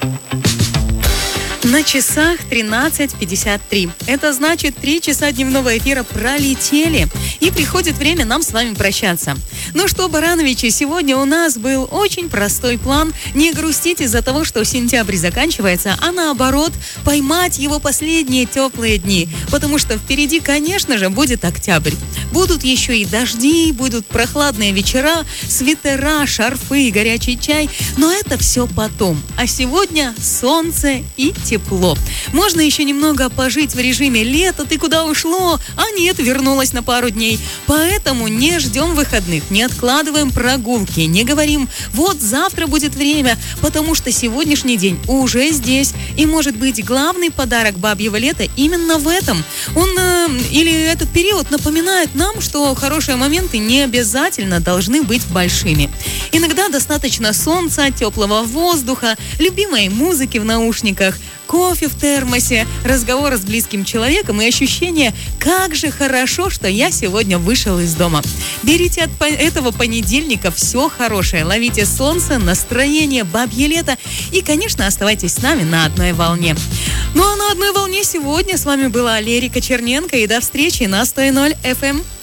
На часах 13:53. Это значит, 3 часа дневного эфира пролетели. И приходит время нам с вами прощаться. Ну что, Барановичи, сегодня у нас был очень простой план. Не грустить из-за того, что сентябрь заканчивается, а наоборот, поймать его последние теплые дни. Потому что впереди, конечно же, будет октябрь. Будут еще и дожди, будут прохладные вечера, свитера, шарфы и горячий чай. Но это все потом. А сегодня солнце и тепло. Можно еще немного пожить в режиме лета. Ты куда ушло? А нет, вернулась на пару дней. Поэтому не ждем выходных, не откладываем прогулки, не говорим, вот завтра будет время, потому что сегодняшний день уже здесь. И может быть главный подарок бабьего лета именно в этом. Или этот период напоминает нам, что хорошие моменты не обязательно должны быть большими. Иногда достаточно солнца, теплого воздуха, любимой музыки в наушниках, кофе в термосе, разговора с близким человеком и ощущение, как же хорошо, что я сегодня вышел из дома. Берите от этого понедельника все хорошее, ловите солнце, настроение, бабье лето и, конечно, оставайтесь с нами на одной волне. Ну а на одной волне сегодня с вами была Лерика Черненко и до встречи на 100.0 FM.